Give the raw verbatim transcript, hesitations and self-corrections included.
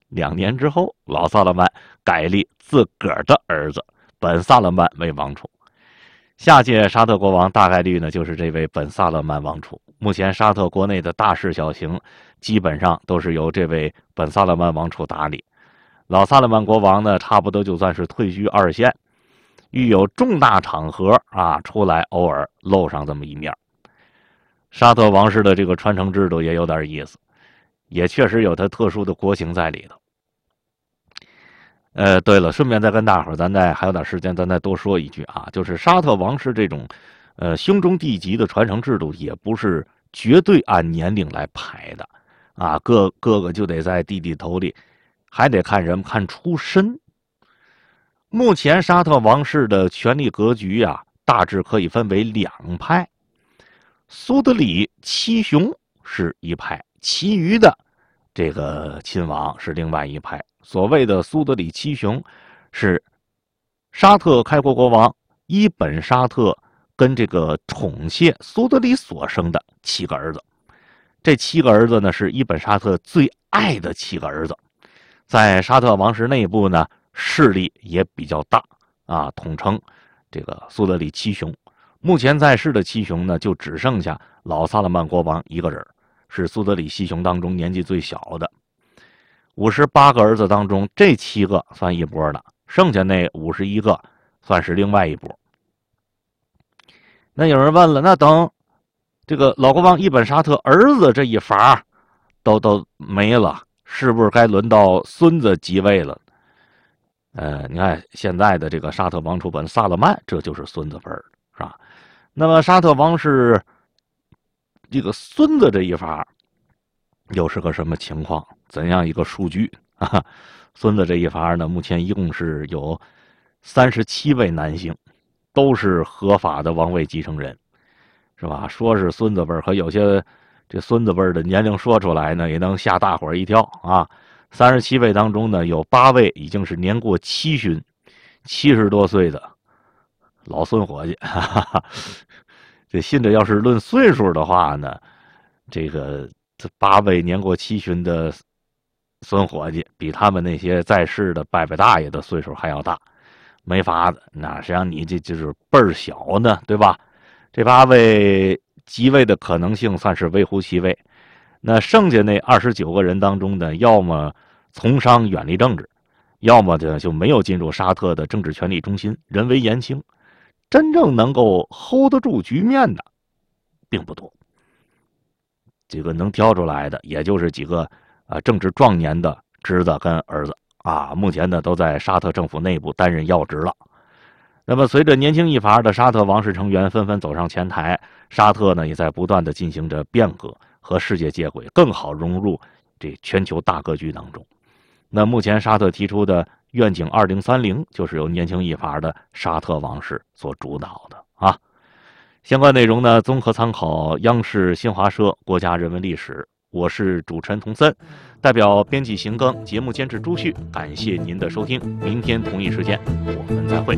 两年之后，老萨勒曼改立自个儿的儿子本萨勒曼为王储。下届沙特国王大概率呢就是这位本萨勒曼王储。目前沙特国内的大事小情基本上都是由这位本萨勒曼王储打理。老萨勒曼国王呢，差不多就算是退居二线，遇有重大场合啊，出来偶尔露上这么一面。沙特王室的这个传承制度也有点意思，也确实有它特殊的国情在里头。呃，对了，顺便再跟大伙儿，咱再还有点时间，咱再多说一句啊，就是沙特王室这种，呃，兄终弟及的传承制度，也不是绝对按年龄来排的，啊，各各个就得在弟弟头里，还得看人看出身。目前沙特王室的权力格局啊，大致可以分为两派，苏德里七雄是一派，其余的这个亲王是另外一派。所谓的苏德里七雄，是沙特开国国王伊本沙特跟这个宠妾苏德里所生的七个儿子。这七个儿子呢，是伊本沙特最爱的七个儿子，在沙特王室内部呢，势力也比较大啊，统称这个苏德里七雄。目前在世的七雄呢，就只剩下老萨勒曼国王一个人，是苏德里七雄当中年纪最小的。五十八个儿子当中，这七个算一波的，剩下那五十一个算是另外一波。那有人问了，那等这个老国王伊本沙特儿子这一伐都都没了，是不是该轮到孙子即位了？呃，你看现在的这个沙特王储本萨勒曼，这就是孙子辈儿，是吧？那么沙特王室这个孙子这一伐又是个什么情况？怎样一个数据啊？孙子这一伐呢，目前一共是有三十七位男性，都是合法的王位继承人，是吧？说是孙子辈儿，可有些这孙子辈儿的年龄说出来呢，也能吓大伙儿一跳啊！三十七位当中呢，有八位已经是年过七旬，七十多岁的老孙伙计。哈哈，这信着要是论岁数的话呢，这个这八位年过七旬的孙伙计，比他们那些在世的伯伯大爷的岁数还要大，没法子。那实际上你这就是辈儿小呢，对吧？这八位即位的可能性算是微乎其微。那剩下那二十九个人当中呢，要么从商远离政治，要么呢就没有进入沙特的政治权力中心，人微言轻，真正能够 hold 得住局面的并不多。这个能挑出来的，也就是几个啊正值壮年的侄子跟儿子啊，目前呢都在沙特政府内部担任要职了。那么随着年轻一伐的沙特王室成员纷纷走上前台，沙特呢也在不断的进行着变革，和世界接轨，更好融入这全球大格局当中。那目前沙特提出的愿景二零三零，就是由年轻一伐的沙特王室所主导的啊。相关内容呢，综合参考央视新华社国家人文历史。我是主持人童森，代表编辑邢庚，节目监制朱旭，感谢您的收听，明天同一时间我们再会。